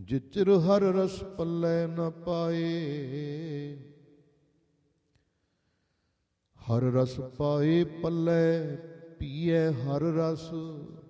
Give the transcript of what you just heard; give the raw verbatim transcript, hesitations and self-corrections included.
ਜਿਚਰ ਹਰ ਰਸ ਪੱਲੇ ਨ ਪਾਏ। ਹਰ ਰਸ ਪਾਏ ਪੱਲੇ ਪੀਏ ਹਰ ਰਸ,